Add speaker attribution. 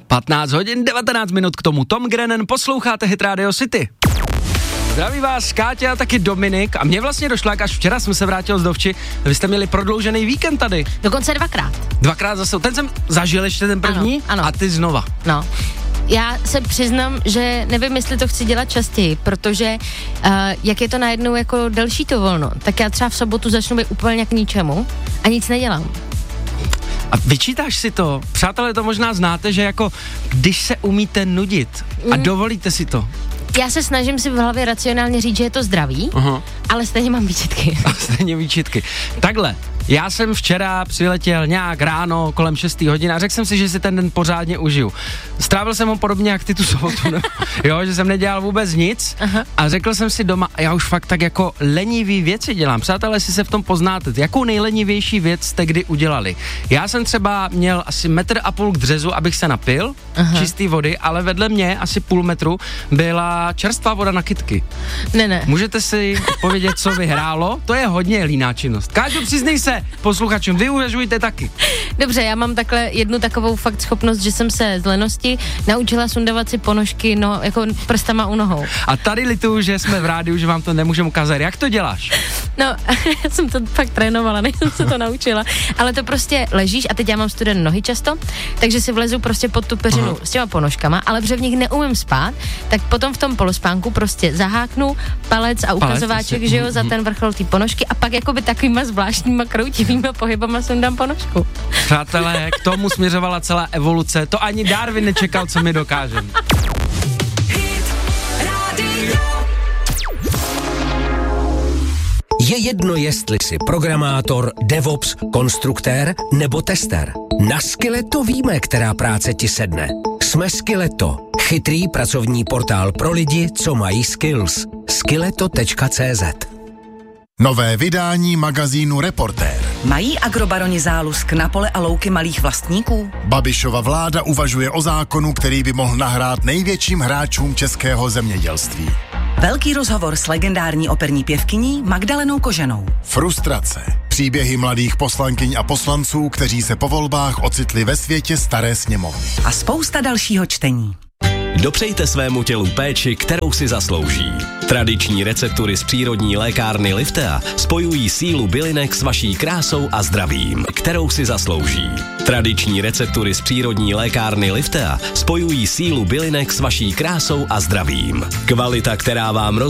Speaker 1: 15 hodin 19 minut k tomu. Tom Grennan, posloucháte Hit Radio City. Zdraví vás Káťa a taky Dominik a mně vlastně došlo, jak až včera jsme se vrátili z Dovči, vy jste měli prodloužený víkend tady.
Speaker 2: Dokonce dvakrát.
Speaker 1: Dvakrát zase, ten jsem zažil ještě ten první
Speaker 2: ano.
Speaker 1: A ty znova.
Speaker 2: No. Já se přiznám, že nevím, jestli to chci dělat častěji, protože jak je to najednou jako delší to volno, tak já třeba v sobotu začnu být úplně k ničemu a nic nedělám.
Speaker 1: A vyčítáš si to? Přátelé, to možná znáte, že jako když se umíte nudit a dovolíte si to.
Speaker 2: Já se snažím si v hlavě racionálně říct, že je to zdravý, ale stejně mám výčitky. Takhle, já jsem včera přiletěl nějak ráno kolem 6 hodin a řekl jsem si, že si ten den pořádně užiju. Strávil jsem ho podobně jak ty tu sobotu, no? Jo, že jsem nedělal vůbec nic a řekl jsem si doma, já už fakt tak jako lenivý věci dělám. Přátelé, jestli se v tom poznáte, jakou nejlenivější věc jste kdy udělali? Já jsem třeba měl asi 1,5 metru k dřezu, abych se napil čistý vody, ale vedle mě asi půl metru byla čerstvá voda na kytky. Ne.
Speaker 1: Můžete si povědět, co vyhrálo? To je hodně líná činnost. Káťo, přiznej se posluchačům, vy uvažujte taky.
Speaker 2: Dobře, já mám takhle jednu takovou fakt schopnost, že jsem se z lenosti naučila sundavat si ponožky, no, jako prstama u nohou.
Speaker 1: A tady lituju, že jsme v rádiu, že vám to nemůžeme ukázat. Jak to děláš?
Speaker 2: No, já jsem to fakt trénovala, než jsem se to naučila, ale to prostě ležíš a teď já mám studené nohy často, takže si vlezu prostě pod tu peřinu s těma ponožkama, ale protože v nich neumím spát, tak potom v tom polospánku prostě zaháknu palec a ukazováček, že jo, za ten vrchol té ponožky a pak jakoby takovýma zvláštníma kroutivýma pohybama sundám ponožku.
Speaker 1: Přátelé, k tomu směřovala celá evoluce, to ani Darwin nečekal, co my dokážeme.
Speaker 3: Je jedno, jestli jsi programátor, DevOps, konstruktér nebo tester. Na Skilleto víme, která práce ti sedne. Jsme Skilleto, chytrý pracovní portál pro lidi, co mají skills. Skilleto.cz.
Speaker 4: Nové vydání magazínu Reportér.
Speaker 5: Mají agrobaroni zálusk na pole a louky malých vlastníků?
Speaker 4: Babišova vláda uvažuje o zákonu, který by mohl nahrát největším hráčům českého zemědělství.
Speaker 5: Velký rozhovor s legendární operní pěvkyní Magdalenou Koženou.
Speaker 4: Frustrace. Příběhy mladých poslankyň a poslanců, kteří se po volbách ocitli ve světě staré sněmovny.
Speaker 5: A spousta dalšího čtení.
Speaker 6: Dopřejte svému tělu péči, kterou si zaslouží. Tradiční receptury z přírodní lékárny Liftea spojují sílu bylinek s vaší krásou a zdravím, kterou si zaslouží. Tradiční receptury z přírodní lékárny Liftea spojují sílu bylinek s vaší krásou a zdravím. Kvalita, která vám